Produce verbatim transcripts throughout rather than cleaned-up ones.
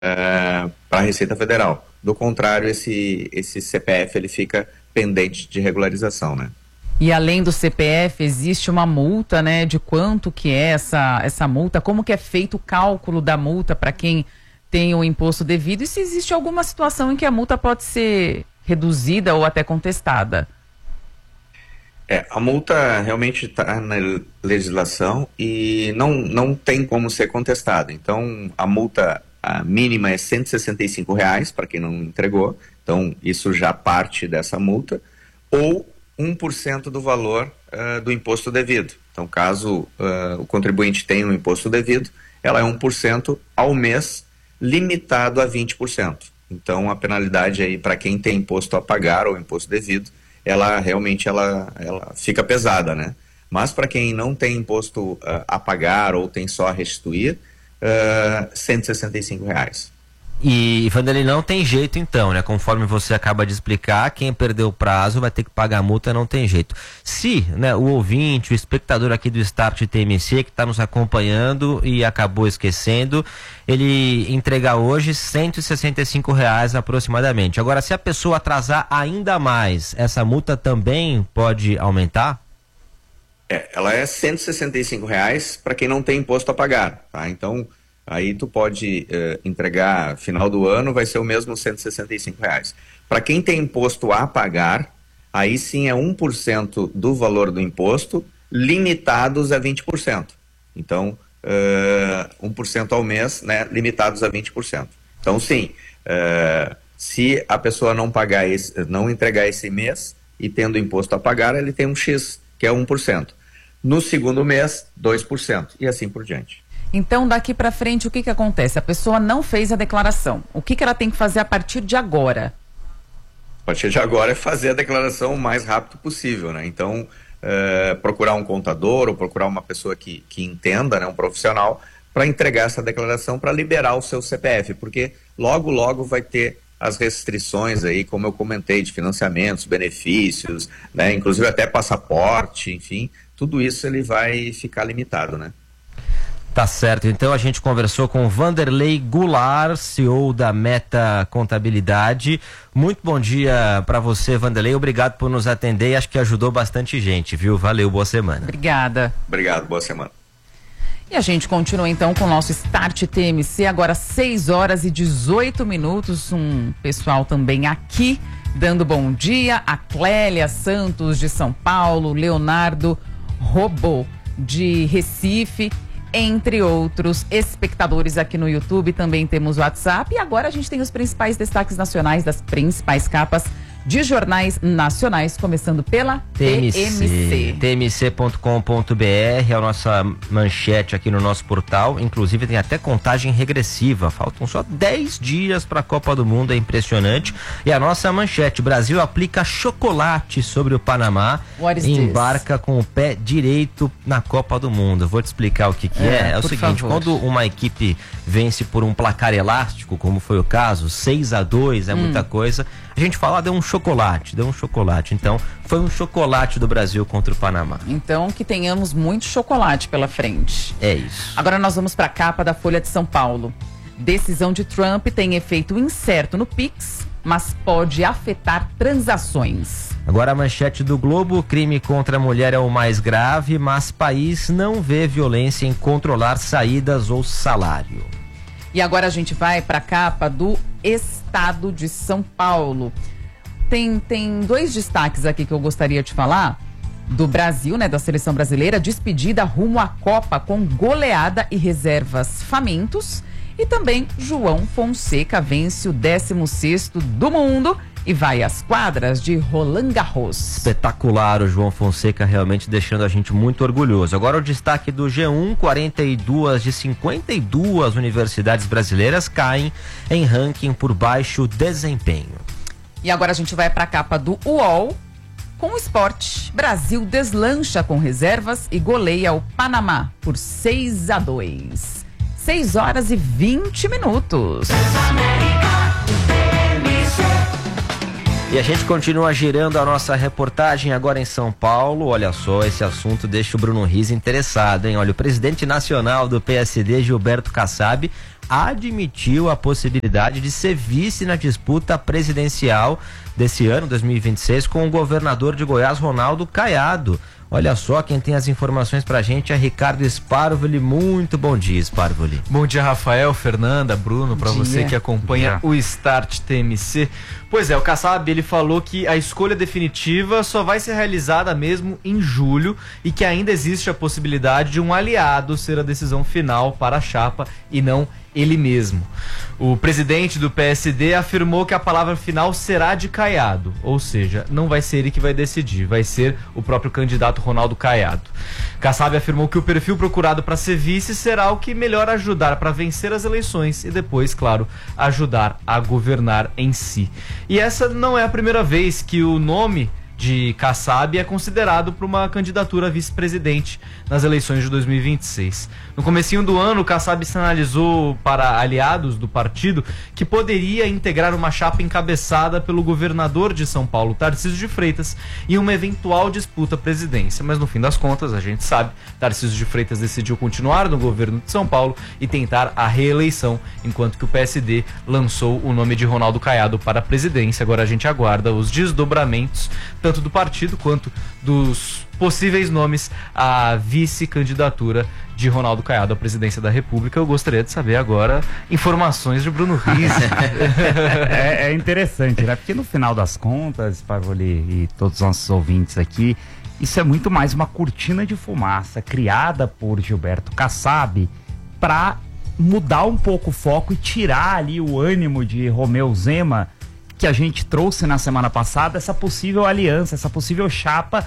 para a Receita Federal. Do contrário, esse, esse C P F ele fica pendente de regularização, né? E além do C P F, existe uma multa, né? De quanto que é essa, essa multa? Como que é feito o cálculo da multa para quem tem o imposto devido? E se existe alguma situação em que a multa pode ser reduzida ou até contestada? É, a multa realmente está na legislação e não, não tem como ser contestada. Então, a multa a mínima é cento e sessenta e cinco reais para quem não entregou. Então, isso já parte dessa multa. Ou um por cento do valor uh, do imposto devido. Então, caso uh, o contribuinte tenha um imposto devido, ela é um por cento ao mês, limitado a vinte por cento. Então, a penalidade aí para quem tem imposto a pagar ou imposto devido, ela realmente ela, ela fica pesada, né? Mas para quem não tem imposto uh, a pagar ou tem só a restituir, uh, cento e sessenta e cinco reais. E, Vanderlei, não tem jeito então, né? Conforme você acaba de explicar, quem perdeu o prazo vai ter que pagar a multa, não tem jeito. Se, né, o ouvinte, o espectador aqui do Start T M C, que está nos acompanhando e acabou esquecendo, ele entregar hoje cento e sessenta e cinco reais aproximadamente. Agora, se a pessoa atrasar ainda mais, essa multa também pode aumentar? É, ela é cento e sessenta e cinco reais para quem não tem imposto a pagar, tá? Então, aí tu pode uh, entregar final do ano, vai ser o mesmo cento e sessenta e cinco reais. Para quem tem imposto a pagar, aí sim é um por cento do valor do imposto, limitados a vinte por cento. Então, uh, um por cento ao mês, né, limitados a vinte por cento. Então, sim, uh, se a pessoa não pagar esse, não entregar esse mês e tendo imposto a pagar, ele tem um X, que é um por cento. No segundo mês, dois por cento e assim por diante. Então, daqui para frente, o que que acontece? A pessoa não fez a declaração. O que que ela tem que fazer a partir de agora? A partir de agora é fazer a declaração o mais rápido possível, né? Então, é, procurar um contador ou procurar uma pessoa que, que entenda, né, um profissional, para entregar essa declaração, para liberar o seu C P F, porque logo, logo vai ter as restrições aí, como eu comentei, de financiamentos, benefícios, né? Inclusive até passaporte, enfim, tudo isso ele vai ficar limitado, né? Tá certo, então a gente conversou com Vanderlei Goulart, C E O da Meta Contabilidade. Muito bom dia para você, Vanderlei, obrigado por nos atender e acho que ajudou bastante gente, viu? Valeu, boa semana. Obrigada. Obrigado, boa semana. E a gente continua então com o nosso Start T M C, agora seis horas e dezoito minutos, um pessoal também aqui dando bom dia, a Clélia Santos de São Paulo, Leonardo Robô de Recife, entre outros espectadores aqui no YouTube. Também temos o WhatsApp e agora a gente tem os principais destaques nacionais das principais capas de jornais nacionais, começando pela T M C. T M C ponto com ponto B R é a nossa manchete aqui no nosso portal. Inclusive tem até contagem regressiva. Faltam só dez dias para a Copa do Mundo, é impressionante. E a nossa manchete: Brasil aplica chocolate sobre o Panamá e embarca com o pé direito na Copa do Mundo. Vou te explicar o que, que é. É, é o seguinte, favor. Quando uma equipe vence por um placar elástico, como foi o caso, seis a dois, é hum. muita coisa, a gente fala, ah, deu um chocolate, deu um chocolate. Então, foi um chocolate do Brasil contra o Panamá. Então, que tenhamos muito chocolate pela frente. É isso. Agora nós vamos para a capa da Folha de São Paulo. Decisão de Trump tem efeito incerto no Pix, mas pode afetar transações. Agora a manchete do Globo: crime contra a mulher é o mais grave, mas país não vê violência em controlar saídas ou salário. E agora a gente vai para a capa do Estado de São Paulo. Tem, tem dois destaques aqui que eu gostaria de falar. Do Brasil, né, da seleção brasileira, despedida rumo à Copa com goleada e reservas famintos. E também João Fonseca vence o décimo sexto do mundo e vai às quadras de Roland Garros. Espetacular o João Fonseca, realmente deixando a gente muito orgulhoso. Agora o destaque do G um: quarenta e duas de cinquenta e duas universidades brasileiras caem em ranking por baixo desempenho. E agora a gente vai para a capa do U O L com o esporte. Brasil deslancha com reservas e goleia o Panamá por seis a dois. seis horas e vinte minutos. E a gente continua girando a nossa reportagem agora em São Paulo. Olha só, esse assunto deixa o Bruno Riz interessado, hein? Olha, o presidente nacional do P S D, Gilberto Kassab, admitiu a possibilidade de ser vice na disputa presidencial desse ano, dois mil e vinte e seis, com o governador de Goiás, Ronaldo Caiado. Olha só, quem tem as informações pra gente é Ricardo Sparvoli. Muito bom dia, Sparvoli. Bom dia, Rafael, Fernanda, Bruno, pra você que acompanha o Start T M C. Pois é, o Kassab, ele falou que a escolha definitiva só vai ser realizada mesmo em julho e que ainda existe a possibilidade de um aliado ser a decisão final para a chapa e não ele mesmo. O presidente do P S D afirmou que a palavra final será de Caiado, ou seja, não vai ser ele que vai decidir, vai ser o próprio candidato Ronaldo Caiado. Kassab afirmou que o perfil procurado para ser vice será o que melhor ajudar para vencer as eleições e depois, claro, ajudar a governar em si. E essa não é a primeira vez que o nome de Kassab é considerado para uma candidatura a vice-presidente nas eleições de dois mil e vinte e seis. No comecinho do ano, Kassab sinalizou para aliados do partido que poderia integrar uma chapa encabeçada pelo governador de São Paulo, Tarcísio de Freitas, em uma eventual disputa à presidência. Mas no fim das contas, a gente sabe, Tarcísio de Freitas decidiu continuar no governo de São Paulo e tentar a reeleição, enquanto que o P S D lançou o nome de Ronaldo Caiado para a presidência. Agora a gente aguarda os desdobramentos, tanto do partido quanto dos possíveis nomes à vice-candidatura de Ronaldo Caiado à presidência da República. Eu gostaria de saber agora informações de Bruno Riz. é, é interessante, né? Porque no final das contas, Sparvoli e todos os nossos ouvintes aqui, isso é muito mais uma cortina de fumaça criada por Gilberto Kassab para mudar um pouco o foco e tirar ali o ânimo de Romeu Zema, que a gente trouxe na semana passada, essa possível aliança, essa possível chapa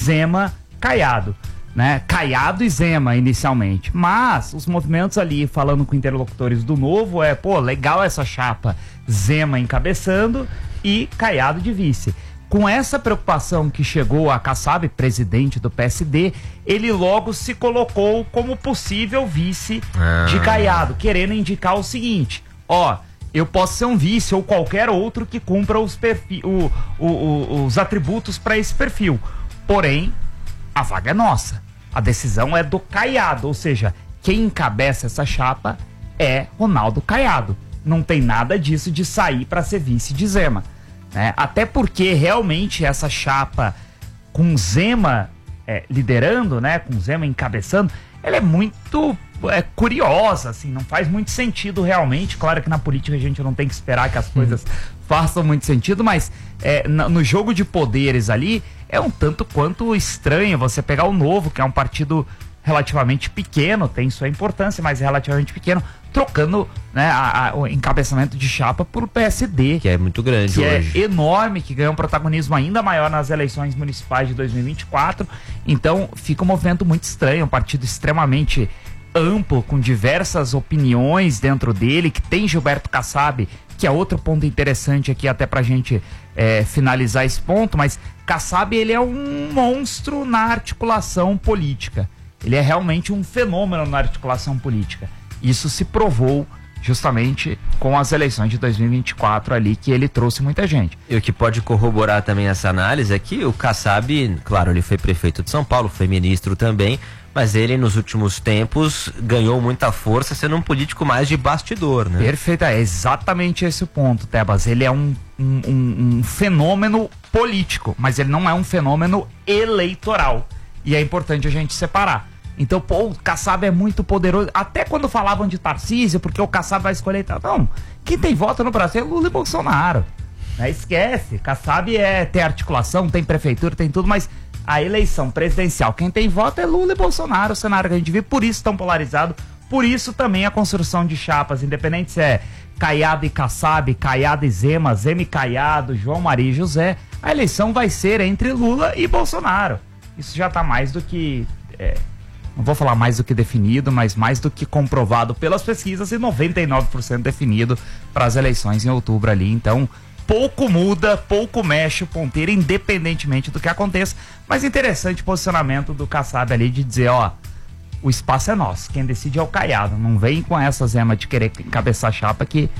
Zema-Caiado, né? Caiado e Zema inicialmente, mas os movimentos ali, falando com interlocutores do Novo, é, pô, legal essa chapa Zema encabeçando e Caiado de vice. Com essa preocupação que chegou a Kassab, presidente do P S D, ele logo se colocou como possível vice ah. de Caiado, querendo indicar o seguinte, ó, eu posso ser um vice ou qualquer outro que cumpra os, perfil, o, o, o, os atributos para esse perfil. Porém, a vaga é nossa. A decisão é do Caiado, ou seja, quem encabeça essa chapa é Ronaldo Caiado. Não tem nada disso de sair para ser vice de Zema, né? Até porque realmente essa chapa com Zema é, liderando, né, com Zema encabeçando, ela é muito é, curiosa, assim, não faz muito sentido realmente. Claro que na política a gente não tem que esperar que as coisas façam muito sentido, mas é, no, no jogo de poderes ali é um tanto quanto estranho você pegar o Novo, que é um partido relativamente pequeno, tem sua importância, mas é relativamente pequeno, trocando, né, a, a, o encabeçamento de chapa por P S D, que é muito grande que hoje. é enorme, que ganhou um protagonismo ainda maior nas eleições municipais de dois mil e vinte e quatro. Então fica um movimento muito estranho, um partido extremamente amplo, com diversas opiniões dentro dele, que tem Gilberto Kassab, que é outro ponto interessante aqui até pra gente é, finalizar esse ponto, mas Kassab, ele é um monstro na articulação política. Ele é realmente um fenômeno na articulação política. Isso se provou justamente com as eleições de dois mil e vinte e quatro ali, que ele trouxe muita gente. E o que pode corroborar também essa análise é que o Kassab, claro, ele foi prefeito de São Paulo, foi ministro também, mas ele nos últimos tempos ganhou muita força sendo um político mais de bastidor, né? Perfeito, é exatamente esse o ponto, Tebas. Ele é um, um, um, um fenômeno político, mas ele não é um fenômeno eleitoral. E é importante a gente separar. Então, pô, o Kassab é muito poderoso. Até quando falavam de Tarcísio, porque o Kassab vai escolher... Não, quem tem voto no Brasil é Lula e Bolsonaro. Né? Esquece, Kassab é, tem articulação, tem prefeitura, tem tudo, mas a eleição presidencial, quem tem voto é Lula e Bolsonaro, o cenário que a gente vive, por isso tão polarizado, por isso também a construção de chapas, independente se é Caiado e Kassab, Caiado e Zema, Zema e Caiado, João Maria e José, a eleição vai ser entre Lula e Bolsonaro. Isso já está mais do que... É, não vou falar mais do que definido, mas mais do que comprovado pelas pesquisas e noventa e nove por cento definido para as eleições em outubro ali. Então, pouco muda, pouco mexe o ponteiro, independentemente do que aconteça. Mas interessante o posicionamento do Kassab ali de dizer, ó, o espaço é nosso, quem decide é o Caiado. Não vem com essa Zema de querer encabeçar a chapa que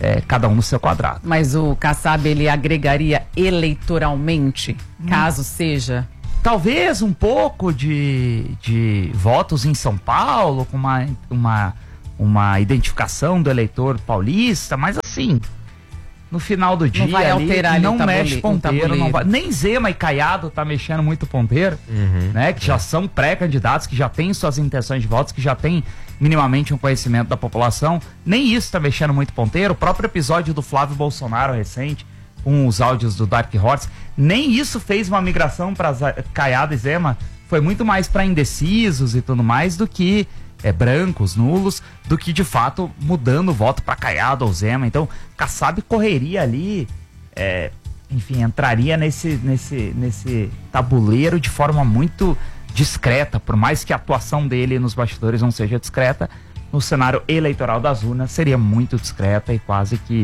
é, cada um no seu quadrado. Mas o Kassab, ele agregaria eleitoralmente, hum. caso seja? Talvez um pouco de, de votos em São Paulo, com uma, uma, uma identificação do eleitor paulista, mas assim, no final do dia não vai ali, alterar não ali mexe ponteiro, não vai, nem Zema e Caiado tá mexendo muito ponteiro, uhum, né, que é. já são pré-candidatos, que já têm suas intenções de votos, que já têm minimamente um conhecimento da população, nem isso tá mexendo muito ponteiro. O próprio episódio do Flávio Bolsonaro recente, com os áudios do Dark Horse, nem isso fez uma migração para Caiado e Zema, foi muito mais para indecisos e tudo mais do que é, brancos, nulos, do que de fato mudando o voto para Caiado ou Zema. Então, Kassab correria ali, é, enfim, entraria nesse, nesse, nesse tabuleiro de forma muito discreta, por mais que a atuação dele nos bastidores não seja discreta, no cenário eleitoral das urnas seria muito discreta e quase que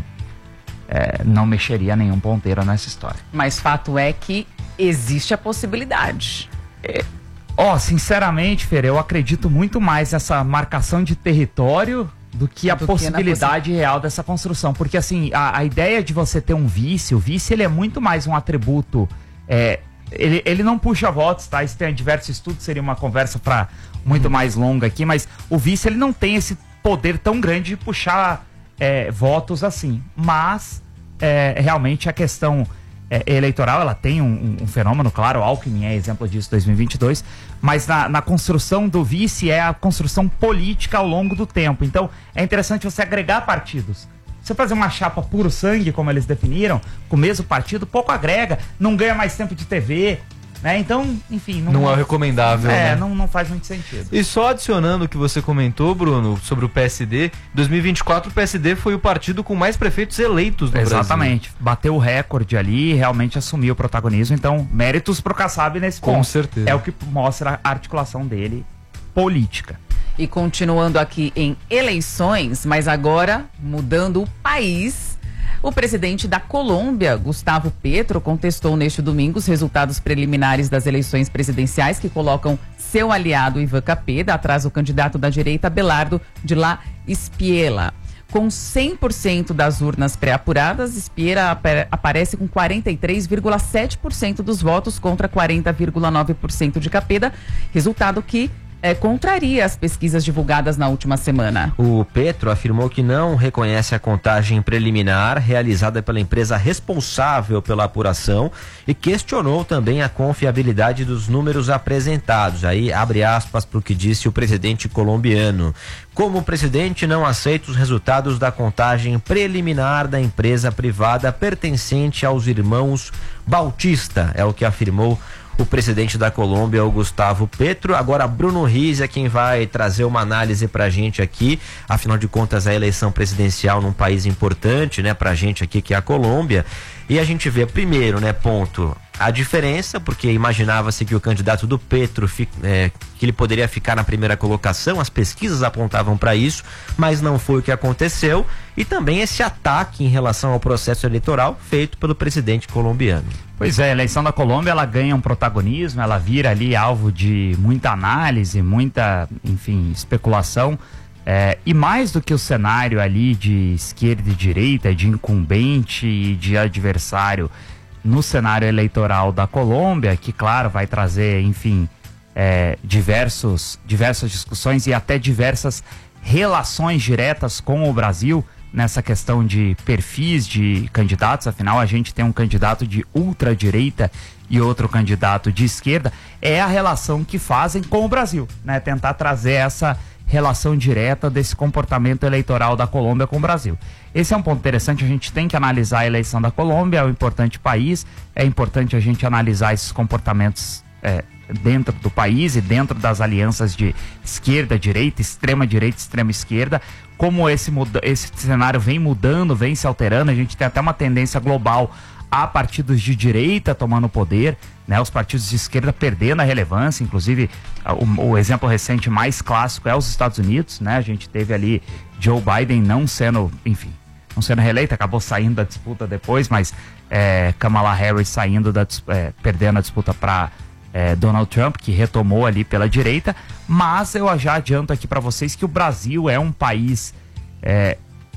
É, não mexeria nenhum ponteiro nessa história. Mas fato é que existe a possibilidade. É, ó, sinceramente, Fer, eu acredito muito mais nessa marcação de território do que a do possibilidade que real dessa construção. Porque assim, a, a ideia de você ter um vice, o vice ele é muito mais um atributo. É, ele, ele não puxa votos, tá? Isso tem diversos estudos, seria uma conversa para muito hum. mais longa aqui, mas o vice ele não tem esse poder tão grande de puxar É, votos assim, mas é, realmente a questão é, eleitoral, ela tem um, um fenômeno, claro, o Alckmin é exemplo disso em dois mil e vinte e dois, mas na, na construção do vice é a construção política ao longo do tempo. Então é interessante você agregar partidos. Você fazer uma chapa puro sangue, como eles definiram, com o mesmo partido, pouco agrega, não ganha mais tempo de T V, né? Então, enfim... Não, não é recomendável, É, né? não, não faz muito sentido. E só adicionando o que você comentou, Bruno, sobre o P S D, em dois mil e vinte e quatro o P S D foi o partido com mais prefeitos eleitos no Brasil. Exatamente. Bateu o recorde ali, realmente assumiu o protagonismo. Então, méritos pro Kassab nesse ponto. Com certeza. É o que mostra a articulação dele política. E continuando aqui em eleições, mas agora mudando o país... O presidente da Colômbia, Gustavo Petro, contestou neste domingo os resultados preliminares das eleições presidenciais que colocam seu aliado Ivan Cepeda atrás do candidato da direita Abelardo de la Espriella. Com cem por cento das urnas pré-apuradas, Espriella ap- aparece com quarenta e três vírgula sete por cento dos votos contra quarenta vírgula nove por cento de Cepeda, resultado que É, contraria as pesquisas divulgadas na última semana. O Petro afirmou que não reconhece a contagem preliminar realizada pela empresa responsável pela apuração e questionou também a confiabilidade dos números apresentados. Aí abre aspas para o que disse o presidente colombiano. Como o presidente não aceita os resultados da contagem preliminar da empresa privada pertencente aos irmãos Bautista, é o que afirmou o presidente da Colômbia, o Gustavo Petro. Agora Bruno Riz é quem vai trazer uma análise pra gente aqui, afinal de contas a eleição presidencial num país importante, né, pra gente aqui que é a Colômbia, e a gente vê primeiro, né, ponto, a diferença, porque imaginava-se que o candidato do Petro, é, que ele poderia ficar na primeira colocação, as pesquisas apontavam para isso, mas não foi o que aconteceu, e também esse ataque em relação ao processo eleitoral feito pelo presidente colombiano. Pois é, a eleição da Colômbia, ela ganha um protagonismo, ela vira ali alvo de muita análise, muita, enfim, especulação, é, e mais do que o cenário ali de esquerda e direita, de incumbente e de adversário no cenário eleitoral da Colômbia, que claro vai trazer, enfim, é, diversos, diversas discussões e até diversas relações diretas com o Brasil nessa questão de perfis de candidatos. Afinal, a gente tem um candidato de ultradireita e outro candidato de esquerda. É a relação que fazem com o Brasil, né? Tentar trazer essa relação direta desse comportamento eleitoral da Colômbia com o Brasil. Esse é um ponto interessante, a gente tem que analisar a eleição da Colômbia, é um importante país, é importante a gente analisar esses comportamentos é, dentro do país e dentro das alianças de esquerda, direita, extrema direita, extrema esquerda, como esse, muda, esse cenário vem mudando, vem se alterando. A gente tem até uma tendência global a partidos de direita tomando poder, né? Os partidos de esquerda perdendo a relevância, inclusive o, o exemplo recente mais clássico é os Estados Unidos, né? A gente teve ali Joe Biden não sendo, enfim, não sendo reeleito, acabou saindo da disputa depois, mas é, Kamala Harris saindo da, é, perdendo a disputa para é, Donald Trump, que retomou ali pela direita. Mas eu já adianto aqui para vocês que o Brasil é um país é,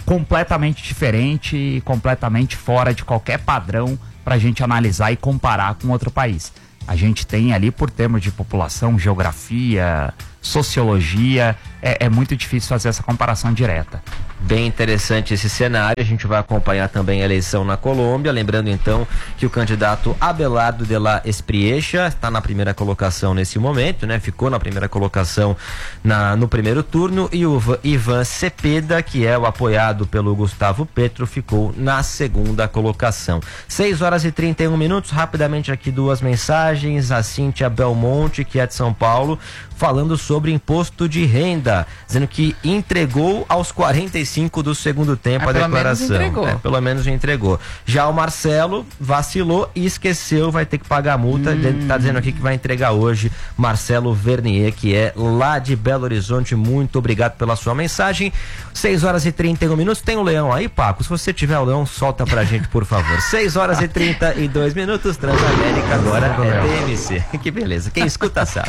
completamente diferente e completamente fora de qualquer padrão para a gente analisar e comparar com outro país. A gente tem ali, por termos de população, geografia, sociologia, é, é muito difícil fazer essa comparação direta. Bem interessante esse cenário. A gente vai acompanhar também a eleição na Colômbia. Lembrando então que o candidato Abelardo de la Espriella está na primeira colocação nesse momento, né? Ficou na primeira colocação na, no primeiro turno, e o Ivan Cepeda, que é o apoiado pelo Gustavo Petro, ficou na segunda colocação. seis horas e trinta e um minutos. Rapidamente aqui duas mensagens. A Cíntia Belmonte, que é de São Paulo, falando sobre imposto de renda, dizendo que entregou aos quarenta e cinco do segundo tempo ah, a declaração. Pelo menos entregou. É, pelo menos entregou. Já o Marcelo vacilou e esqueceu, vai ter que pagar a multa. Hum. Tá dizendo aqui que vai entregar hoje. Marcelo Vernier, que é lá de Belo Horizonte. Muito obrigado pela sua mensagem. seis horas e trinta e um minutos. Tem o Leão aí, Paco? Se você tiver o Leão, solta pra gente, por favor. seis horas e trinta e dois minutos. Transamérica agora é T M C. Que beleza. Quem escuta sabe.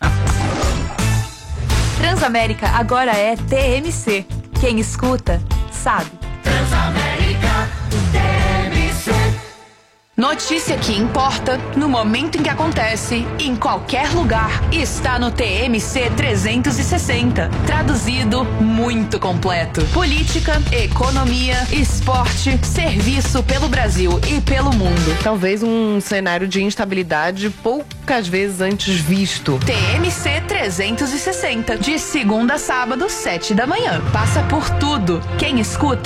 Transamérica agora é T M C. Quem escuta, sabe. Transamérica, T M C. Notícia que importa no momento em que acontece, em qualquer lugar, está no T M C trezentos e sessenta. Traduzido, muito completo. Política, economia, esporte, serviço pelo Brasil e pelo mundo. Talvez um cenário de instabilidade poucas vezes antes visto. T M C trezentos e sessenta, de segunda a sábado, sete da manhã. Passa por tudo. Quem escuta